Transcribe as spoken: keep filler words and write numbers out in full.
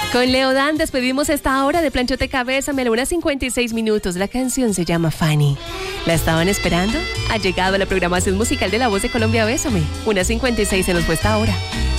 Con Leodán despedimos esta hora de Planchote Cabeza, me una cincuenta y seis minutos. La canción se llama Fanny. ¿La estaban esperando? Ha llegado la programación musical de La Voz de Colombia. Bésame. una cincuenta y seis se nos fue esta hora.